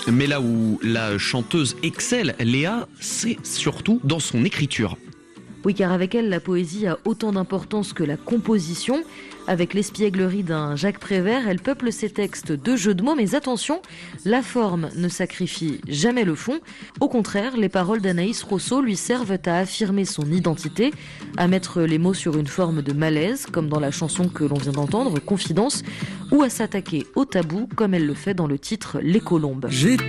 Mais là où la chanteuse excelle, Léa, c'est surtout dans son écriture. Oui, car avec elle, la poésie a autant d'importance que la composition. Avec l'espièglerie d'un Jacques Prévert, elle peuple ses textes de jeux de mots. Mais attention, la forme ne sacrifie jamais le fond. Au contraire, les paroles d'Anaïs Rousseau lui servent à affirmer son identité, à mettre les mots sur une forme de malaise, comme dans la chanson que l'on vient d'entendre, Confidence, ou à s'attaquer au tabou, comme elle le fait dans le titre Les Colombes.